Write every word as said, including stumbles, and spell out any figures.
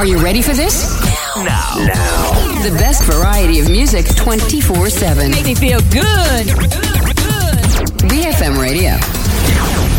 Are you ready for this? Now. Now. The best variety of music twenty-four seven. Make me feel good. Good. B F M Radio.